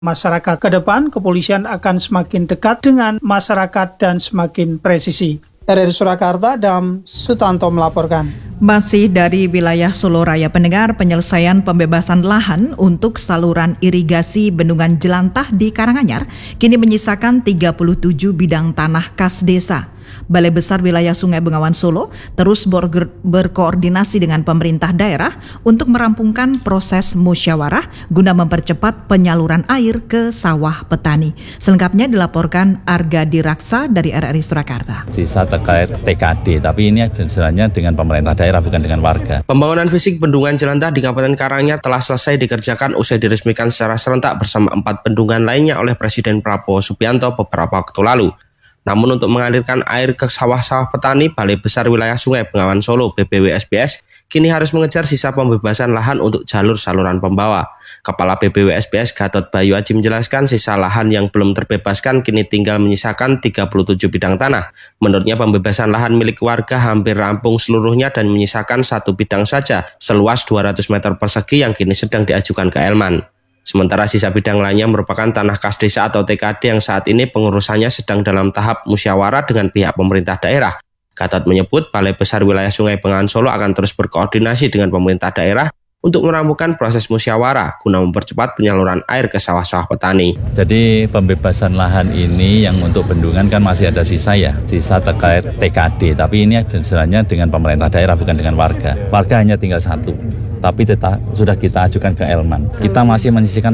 Masyarakat ke depan, kepolisian akan semakin dekat dengan masyarakat dan semakin presisi. RRI Surakarta, Adam Sutanto melaporkan. Masih dari wilayah Solo Raya, pendengar, penyelesaian pembebasan lahan untuk saluran irigasi Bendungan Jelantah di Karanganyar kini menyisakan 37 bidang tanah kas desa. Balai Besar Wilayah Sungai Bengawan Solo terus berkoordinasi dengan pemerintah daerah untuk merampungkan proses musyawarah guna mempercepat penyaluran air ke sawah petani. Selengkapnya dilaporkan Arga Diraksa dari RRI Surakarta. Sisa terkait TKD, tapi ini sebenarnya dengan pemerintah daerah bukan dengan warga. Pembangunan fisik Bendungan Jelantah di Kabupaten Karanganyar telah selesai dikerjakan usai diresmikan secara serentak bersama 4 bendungan lainnya oleh Presiden Prabowo Subianto beberapa waktu lalu. Namun untuk mengalirkan air ke sawah-sawah petani, Balai Besar Wilayah Sungai Bengawan Solo (BPWSBS) kini harus mengejar sisa pembebasan lahan untuk jalur saluran pembawa. Kepala BPWSBS Gatot Bayu Aji menjelaskan sisa lahan yang belum terbebaskan kini tinggal menyisakan 37 bidang tanah. Menurutnya pembebasan lahan milik warga hampir rampung seluruhnya dan menyisakan 1 bidang saja seluas 200 meter persegi yang kini sedang diajukan ke Elman. Sementara sisa bidang lainnya merupakan tanah kas desa atau TKD yang saat ini pengurusannya sedang dalam tahap musyawarah dengan pihak pemerintah daerah. Gatot menyebut Balai Besar Wilayah Sungai Bengawan Solo akan terus berkoordinasi dengan pemerintah daerah untuk merampungkan proses musyawarah guna mempercepat penyaluran air ke sawah-sawah petani. Jadi pembebasan lahan ini yang untuk bendungan kan masih ada sisa terkait TKD, tapi ini sebenarnya dengan pemerintah daerah bukan dengan warga. Warga hanya tinggal 1. Tapi sudah kita ajukan ke Elman. Kita masih menyisihkan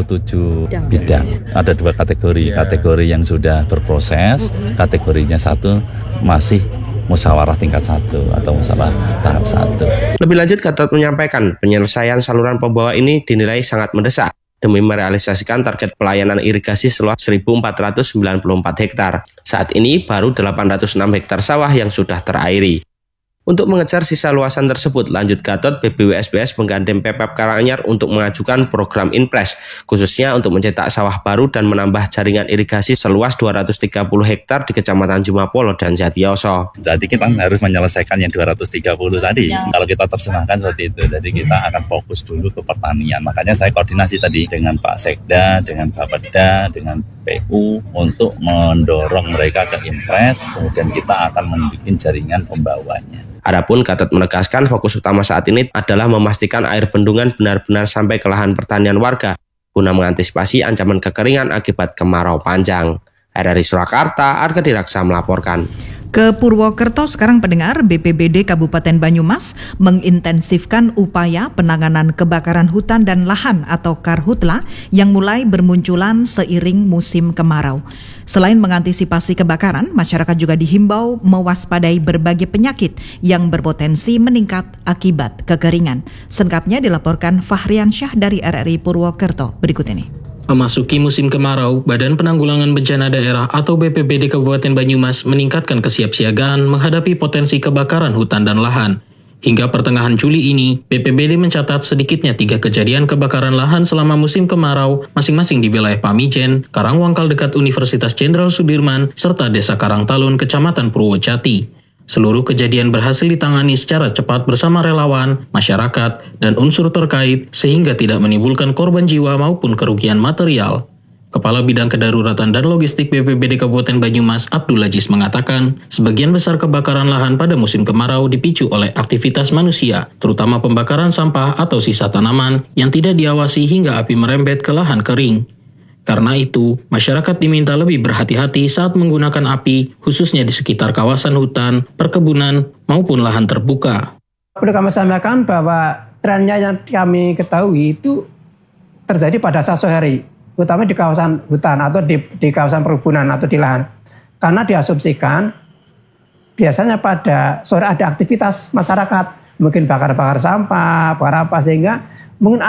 37 bidang. Ada 2 kategori yang sudah berproses, kategorinya 1 masih musyawarah tingkat 1 atau musyawarah tahap 1. Lebih lanjut, Gatot menyampaikan penyelesaian saluran pembawa ini dinilai sangat mendesak demi merealisasikan target pelayanan irigasi seluas 1.494 hektar. Saat ini baru 806 hektar sawah yang sudah terairi. Untuk mengejar sisa luasan tersebut, lanjut Gatot, BPWSBS menggandeng Pemkab Karanganyar untuk mengajukan program Inpres, khususnya untuk mencetak sawah baru dan menambah jaringan irigasi seluas 230 hektar di Kecamatan Jumapolo dan Jatiyoso. Jadi kita harus menyelesaikan yang 230 tadi. Kalau kita terjemahkan seperti itu, jadi kita akan fokus dulu ke pertanian. Makanya saya koordinasi tadi dengan Pak Sekda, dengan Bapeda, dengan PU untuk mendorong mereka ke Inpres, kemudian kita akan membuat jaringan pembawanya. Adapun Gatot menegaskan fokus utama saat ini adalah memastikan air bendungan benar-benar sampai ke lahan pertanian warga guna mengantisipasi ancaman kekeringan akibat kemarau panjang. RRI Surakarta, Arga Diraksa melaporkan. Ke Purwokerto sekarang, pendengar, BPBD Kabupaten Banyumas mengintensifkan upaya penanganan kebakaran hutan dan lahan atau Karhutla yang mulai bermunculan seiring musim kemarau. Selain mengantisipasi kebakaran, masyarakat juga dihimbau mewaspadai berbagai penyakit yang berpotensi meningkat akibat kekeringan. Selengkapnya dilaporkan Fahrian Syah dari RRI Purwokerto berikut ini. Memasuki musim kemarau, Badan Penanggulangan Bencana Daerah atau BPBD Kabupaten Banyumas meningkatkan kesiapsiagaan menghadapi potensi kebakaran hutan dan lahan. Hingga pertengahan Juli ini, BPBD mencatat sedikitnya 3 kejadian kebakaran lahan selama musim kemarau, masing-masing di wilayah Pamijen, Karangwangkal dekat Universitas Jenderal Sudirman, serta Desa Karangtalun, Kecamatan Purwojati. Seluruh kejadian berhasil ditangani secara cepat bersama relawan, masyarakat, dan unsur terkait sehingga tidak menimbulkan korban jiwa maupun kerugian material. Kepala Bidang Kedaruratan dan Logistik BPBD Kabupaten Banyumas, Abdul Aziz, mengatakan sebagian besar kebakaran lahan pada musim kemarau dipicu oleh aktivitas manusia, terutama pembakaran sampah atau sisa tanaman yang tidak diawasi hingga api merembet ke lahan kering. Karena itu, masyarakat diminta lebih berhati-hati saat menggunakan api, khususnya di sekitar kawasan hutan, perkebunan, maupun lahan terbuka. Perlu kami sampaikan bahwa trennya yang kami ketahui itu terjadi pada saat sore hari, terutama di kawasan hutan atau di kawasan perkebunan atau di lahan. Karena diasumsikan biasanya pada sore ada aktivitas masyarakat, mungkin bakar-bakar sampah, bakar apa, sehingga mungkin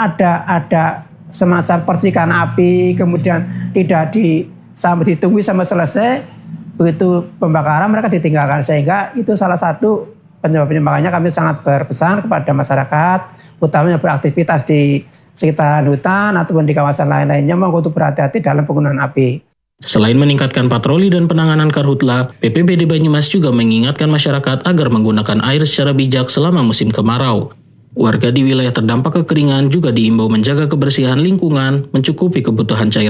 ada semacam percikan api, kemudian tidak sampai ditunggu sampai selesai, begitu pembakaran mereka ditinggalkan, sehingga itu salah satu penyebabnya. Makanya kami sangat berpesan kepada masyarakat, utamanya beraktivitas di sekitaran hutan ataupun di kawasan lain-lainnya, untuk berhati-hati dalam penggunaan api. Selain meningkatkan patroli dan penanganan Karhutla, BPBD Banyumas juga mengingatkan masyarakat agar menggunakan air secara bijak selama musim kemarau. Warga di wilayah terdampak kekeringan juga diimbau menjaga kebersihan lingkungan, mencukupi kebutuhan cairan